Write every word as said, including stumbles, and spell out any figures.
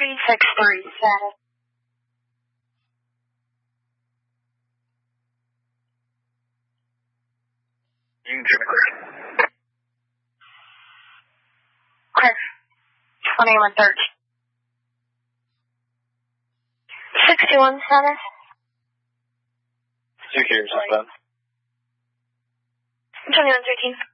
three six three status. You can turn it clear. Clear. twenty-one thirty. sixty-one status. Two carriers, suspend. twenty-one thirteen.